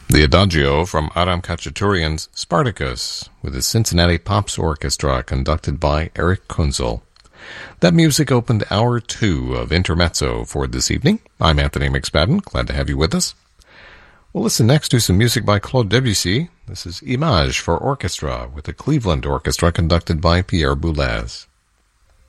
The Adagio from Aram Khachaturian's Spartacus, with the Cincinnati Pops Orchestra conducted by Eric Kunzel. That music opened Hour 2 of Intermezzo for this evening. I'm Anthony McSpadden, glad to have you with us. We'll listen next to some music by Claude Debussy. This is Image for Orchestra, with the Cleveland Orchestra conducted by Pierre Boulez.